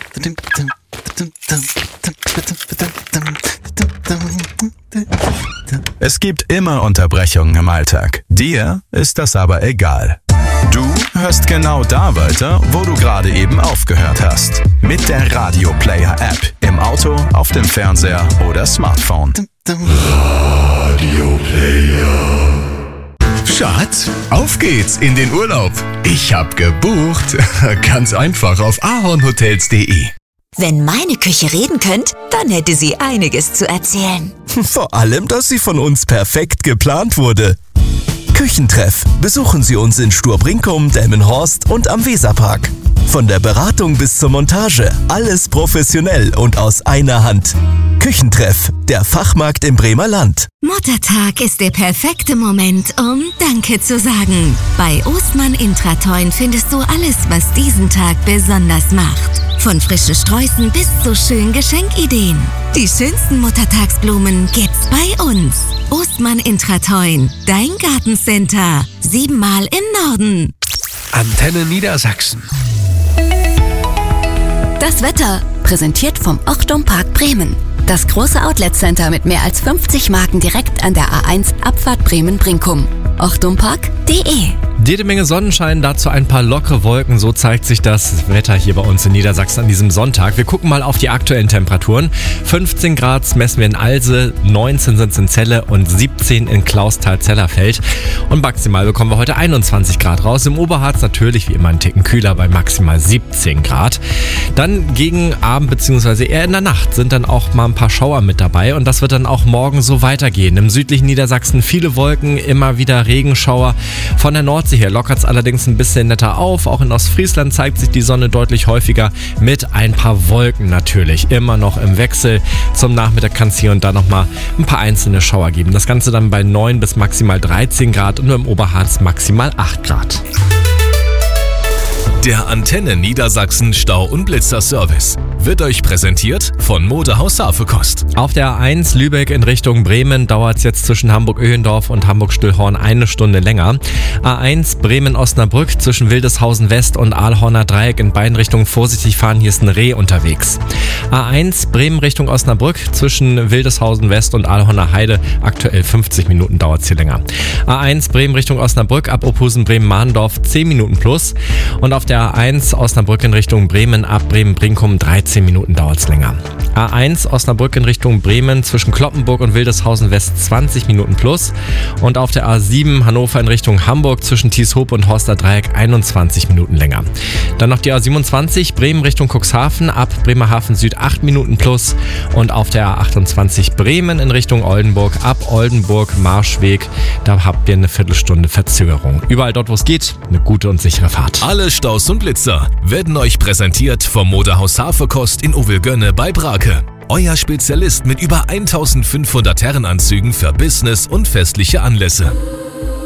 Es gibt immer Unterbrechungen im Alltag. Dir ist das aber egal. Du hörst genau da weiter, wo du gerade eben aufgehört hast. Mit der Radio Player App. Im Auto, auf dem Fernseher oder Smartphone. Radio Player. Schatz, auf geht's in den Urlaub. Ich hab gebucht. Ganz einfach auf ahornhotels.de. Wenn meine Küche reden könnte, dann hätte sie einiges zu erzählen. Vor allem, dass sie von uns perfekt geplant wurde. Küchentreff. Besuchen Sie uns in Sturbrinkum, Delmenhorst und am Weserpark. Von der Beratung bis zur Montage, alles professionell und aus einer Hand. Küchentreff, der Fachmarkt im Bremer Land. Muttertag ist der perfekte Moment, um Danke zu sagen. Bei Ostmann Intratoin findest du alles, was diesen Tag besonders macht. Von frischen Sträußen bis zu schönen Geschenkideen. Die schönsten Muttertagsblumen gibt's bei uns. Ostmann Intratoin, dein Gartencenter. 7-mal im Norden. Antenne Niedersachsen. Das Wetter, präsentiert vom Ochtum Park Bremen. Das große Outlet-Center mit mehr als 50 Marken direkt an der A1 Abfahrt Bremen-Brinkum. ochtumpark.de. Jede Menge Sonnenschein, dazu ein paar lockere Wolken. So zeigt sich das Wetter hier bei uns in Niedersachsen an diesem Sonntag. Wir gucken mal auf die aktuellen Temperaturen. 15 Grad messen wir in Alse, 19 sind es in Celle und 17 in Clausthal-Zellerfeld. Und maximal bekommen wir heute 21 Grad raus. Im Oberharz natürlich wie immer ein Ticken kühler bei maximal 17 Grad. Dann gegen Abend bzw. eher in der Nacht sind dann auch mal ein paar Schauer mit dabei. Und das wird dann auch morgen so weitergehen. Im südlichen Niedersachsen viele Wolken, immer wieder Regenschauer. Von der Nordsee her lockert es allerdings ein bisschen netter auf. Auch in Ostfriesland zeigt sich die Sonne deutlich häufiger mit ein paar Wolken natürlich. Immer noch im Wechsel. Zum Nachmittag kann es hier und da nochmal ein paar einzelne Schauer geben. Das Ganze dann bei 9 bis maximal 13 Grad und nur im Oberharz maximal 8 Grad. Der Antenne Niedersachsen Stau- und Blitzer-Service wird euch präsentiert von Modehaus Hafekost. Auf der A1 Lübeck in Richtung Bremen dauert es jetzt zwischen Hamburg-Öhendorf und Hamburg-Stillhorn 1 Stunde länger. A1 Bremen-Osnabrück zwischen Wildeshausen West und Aalhorner Dreieck in beiden Richtungen vorsichtig fahren, hier ist ein Reh unterwegs. A1 Bremen Richtung Osnabrück zwischen Wildeshausen West und Aalhorner Heide, aktuell 50 Minuten dauert es hier länger. A1 Bremen Richtung Osnabrück ab Ophusen Bremen-Mahndorf 10 Minuten plus und auf der A1 Osnabrück in Richtung Bremen ab Bremen-Brinkum 13 Minuten dauert es länger. A1 Osnabrück in Richtung Bremen zwischen Kloppenburg und Wildeshausen West 20 Minuten plus und auf der A7 Hannover in Richtung Hamburg zwischen Thieshoop und Horster Dreieck 21 Minuten länger. Dann noch die A27 Bremen Richtung Cuxhaven ab Bremerhaven Süd 8 Minuten plus und auf der A28 Bremen in Richtung Oldenburg ab Oldenburg-Marschweg, da habt ihr eine Viertelstunde Verzögerung. Überall dort, wo es geht, eine gute und sichere Fahrt. Alle Staus und Blitzer werden euch präsentiert vom Modehaus Hafekost in Ovelgönne bei Brake. Euer Spezialist mit über 1500 Herrenanzügen für Business und festliche Anlässe.